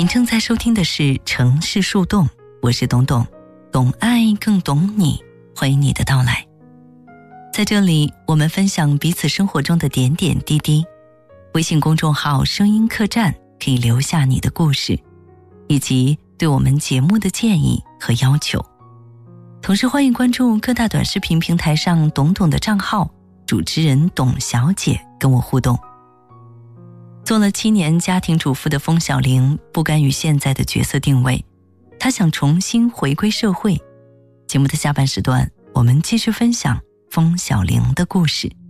您正在收听的是城市树洞，我是董董，懂爱更懂你，欢迎你的到来。在这里，我们分享彼此生活中的点点滴滴。微信公众号声音客栈可以留下你的故事，以及对我们节目的建议和要求。同时欢迎关注各大短视频平台上董董的账号，主持人董小姐跟我互动。做了7年家庭主妇的风小玲不甘于现在的角色定位，她想重新回归社会。节目的下半时段，我们继续分享风小玲的故事。